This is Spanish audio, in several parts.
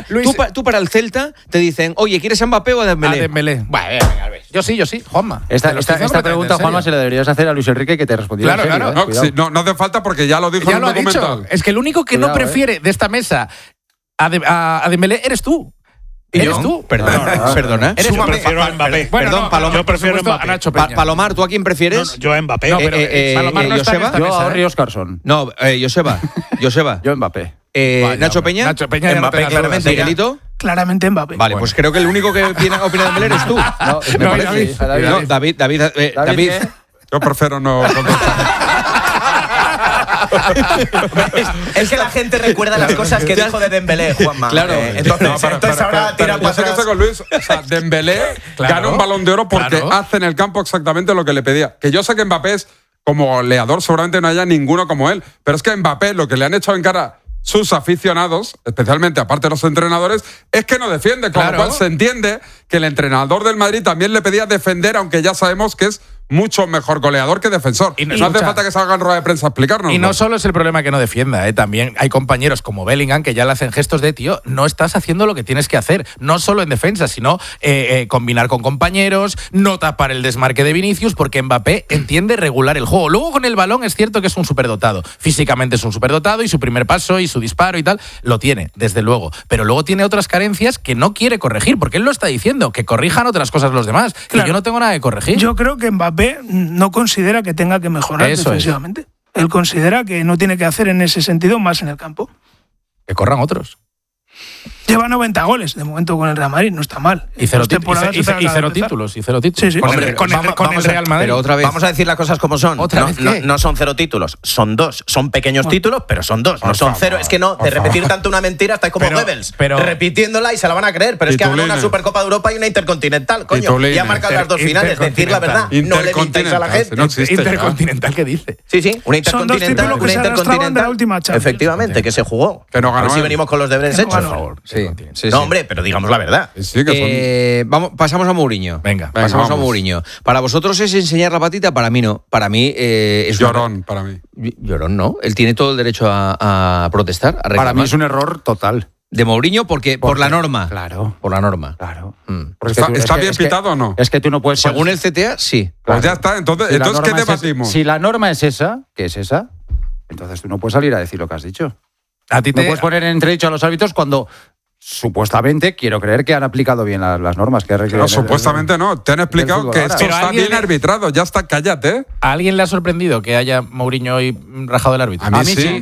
tú para el Celta te dicen, oye, ¿quieres a Mbappé o a Dembélé? A Dembélé. Bueno, yo sí, Juanma. Esta pregunta, Juanma, se la deberías hacer a Luis Enrique, que te respondiera en serio. Claro. No hace falta porque ya lo dijo en el documental. Es que el único que no prefiere de esta mesa a Dembélé eres tú. ¿Eres tú? Perdona. Yo prefiero a Mbappé. Perdón, Palomar. Yo prefiero a Mbappé. Nacho Peña. Palomar, ¿tú a quién prefieres? Yo a Mbappé. No, pero Palomar no está en esta Yo mesa, a Henry Oscarson. No, Joseba. Yo Mbappé. Nacho Peña. Nacho Peña Mbappé, claramente. Miguelito. Claramente Mbappé. Vale, pues creo que el único que opina de Dembélé eres tú. David. Yo prefiero no contestar. Es que la gente recuerda las cosas que dijo de Dembélé, Juanma. Claro. Entonces ahora tira para atrás. Con Luis, o sea, Dembélé gana un Balón de Oro porque hace en el campo exactamente lo que le pedía. Que yo sé que Mbappé es, como goleador, seguramente no haya ninguno como él. Pero es que Mbappé, lo que le han echado en cara sus aficionados, especialmente aparte de los entrenadores, es que no defiende, con lo cual se entiende que el entrenador del Madrid también le pedía defender, aunque ya sabemos que es mucho mejor goleador que defensor. Y no hace falta que salga en rueda de prensa a explicarnos. Y no solo es el problema que no defienda, también hay compañeros como Bellingham que ya le hacen gestos de, tío, no estás haciendo lo que tienes que hacer, no solo en defensa, sino combinar con compañeros, no tapar el desmarque de Vinicius, porque Mbappé entiende regular el juego. Luego con el balón es cierto que es un superdotado, físicamente es un superdotado y su primer paso y su disparo y tal, lo tiene, desde luego. Pero luego tiene otras carencias que no quiere corregir, porque él lo está diciendo, que corrijan otras cosas los demás, que yo no tengo nada que corregir. Yo creo que Mbappé no considera que tenga que mejorar defensivamente. Él considera que no tiene que hacer en ese sentido más en el campo. Que corran otros. Lleva 90 goles de momento con el Real Madrid, no está mal. Y cero títulos. Sí, sí. Con el Real Madrid. Pero otra vez. Vamos a decir las cosas como son. No son 0 títulos, son 2. Son pequeños títulos, pero son 2. No son 0. Es que no, de repetir tanto una mentira estáis como Goebbels. Repitiéndola y se la van a creer. Pero es que ha ganado una Supercopa de Europa y una Intercontinental, coño. Y ha marcado las 2 finales. Decir la verdad. No le mintáis a la gente. Intercontinental, ¿qué dice? Sí. Una Intercontinental. Una Intercontinental de la última Champions. Efectivamente, que se jugó. Que no ganó. A ver si venimos con los deberes hechos. Por favor. Sí. No, hombre, pero digamos la verdad. Sí, que son... pasamos a Mourinho. Venga, pasamos a Mourinho. ¿Para vosotros es enseñar la patita? Para mí no. Para mí es llorón, para mí. Llorón, ¿no? Él tiene todo el derecho a protestar, a reclamar. Para mí es un error total. De Mourinho porque por la norma. Claro. Por la norma. Claro. ¿Está bien pitado o no? Es que tú no puedes... Según el CTA, sí. Pues ya está. Entonces ¿qué debatimos? Si la norma es esa, ¿qué es esa? Entonces tú no puedes salir a decir lo que has dicho. No puedes poner en entredicho a los árbitros cuando... Supuestamente, quiero creer que han aplicado bien las normas que requieren. No, supuestamente no. Te han explicado que esto está bien arbitrado. Ya está, cállate. ¿A alguien le ha sorprendido que haya Mourinho hoy rajado el árbitro? A mí sí.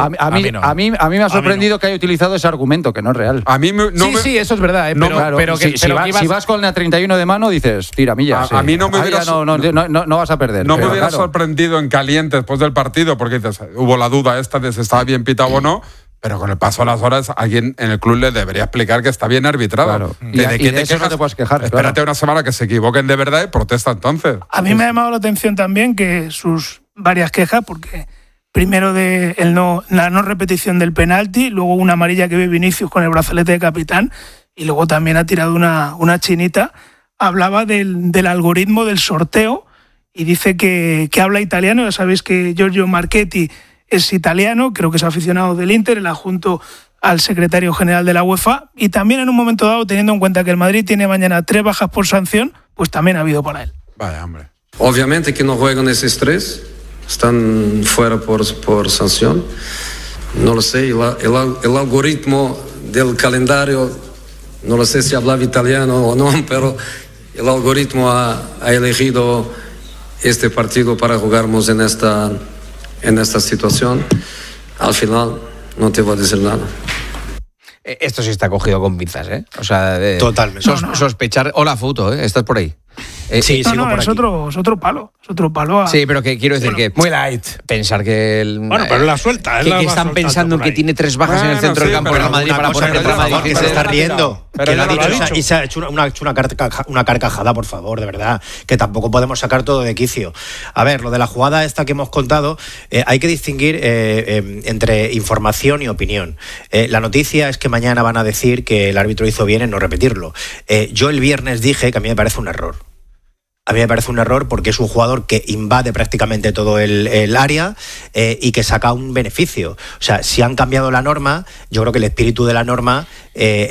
A mí me ha sorprendido que haya utilizado ese argumento, que no es real. A mí no sí, eso es verdad. Pero si vas con la 31 de mano, dices, tira millas. A mí no me hubiera... No vas a perder. No me hubiera sorprendido en caliente después del partido, porque dices, hubo la duda esta de si estaba bien pitado o no. Pero con el paso de las horas, alguien en el club le debería explicar que está bien arbitrado. Claro. Y de eso no te puedes quejar. Espérate una semana que se equivoquen de verdad y protesta entonces. A mí me ha llamado la atención también que sus varias quejas, porque primero la no repetición del penalti, luego una amarilla que ve Vinicius con el brazalete de capitán, y luego también ha tirado una chinita. Hablaba del algoritmo del sorteo y dice que habla italiano. Ya sabéis que Giorgio Marchetti es italiano, creo que es aficionado del Inter, el adjunto al secretario general de la UEFA, y también en un momento dado, teniendo en cuenta que el Madrid tiene mañana 3 bajas por sanción, pues también ha habido para él. Vaya, hombre. Obviamente que no juegan esos 3, están fuera por sanción. No lo sé, el algoritmo del calendario, no lo sé si hablaba italiano o no, pero el algoritmo ha elegido este partido para jugarnos en esta situación. Al final no te voy a decir nada. Esto sí está cogido con pinzas, ¿eh? O sea, totalmente. Sospechar... Hola, Fouto, ¿eh? ¿Estás por ahí? Sí, es otro palo. Sí, pero que quiero decir que... Muy light. Pensar que... pero la suelta. Que están pensando que tiene 3 bajas en el centro del campo de Real Madrid para poner el Madrid. Que se está riendo. Que lo ha dicho. Y se ha hecho una carcajada, por favor, de verdad. Que tampoco podemos sacar todo de quicio. A ver, lo de la jugada esta que hemos contado, hay que distinguir entre información y opinión. La noticia es que mañana van a decir que el árbitro hizo bien en no repetirlo. Yo el viernes dije que a mí me parece un error. A mí me parece un error porque es un jugador que invade prácticamente todo el área y que saca un beneficio. O sea, si han cambiado la norma, yo creo que el espíritu de la norma